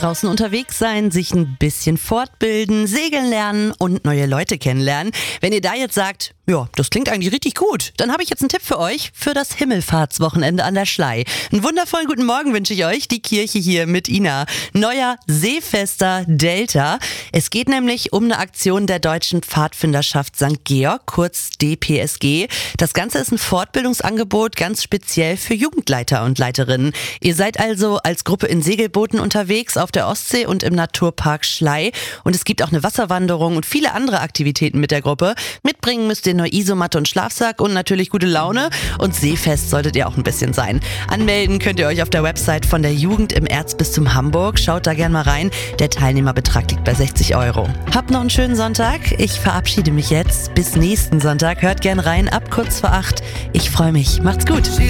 draußen unterwegs sein, sich ein bisschen fortbilden, segeln lernen und neue Leute kennenlernen. Wenn ihr da jetzt sagt, ja, das klingt eigentlich richtig gut, dann habe ich jetzt einen Tipp für euch für das Himmelfahrtswochenende an der Schlei. Einen wundervollen guten Morgen wünsche ich euch, die Kirche hier mit Ina. Neuer Seefester Delta. Es geht nämlich um eine Aktion der Deutschen Pfadfinderschaft St. Georg, kurz DPSG. Das Ganze ist ein Fortbildungsangebot ganz speziell für Jugendleiter und Leiterinnen. Ihr seid also als Gruppe in Segelbooten unterwegs auf der Ostsee und im Naturpark Schlei. Und es gibt auch eine Wasserwanderung und viele andere Aktivitäten mit der Gruppe. Mitbringen müsst ihr nur Isomatte und Schlafsack und natürlich gute Laune. Und seefest solltet ihr auch ein bisschen sein. Anmelden könnt ihr euch auf der Website von der Jugend im Erzbistum Hamburg. Schaut da gerne mal rein. Der Teilnehmerbetrag liegt bei 60 €. Habt noch einen schönen Sonntag. Ich verabschiede mich jetzt. Bis nächsten Sonntag. Hört gern rein ab kurz vor 8. Ich freue mich. Macht's gut.